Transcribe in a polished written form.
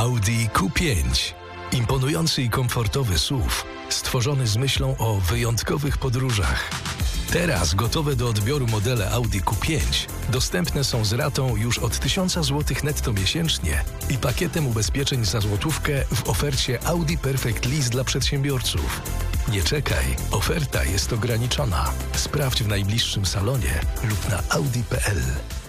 Audi Q5. Imponujący i komfortowy SUV, stworzony z myślą o wyjątkowych podróżach. Teraz gotowe do odbioru modele Audi Q5 dostępne są z ratą już od 1000 zł netto miesięcznie i pakietem ubezpieczeń za złotówkę w ofercie Audi Perfect Lease dla przedsiębiorców. Nie czekaj, oferta jest ograniczona. Sprawdź w najbliższym salonie lub na audi.pl.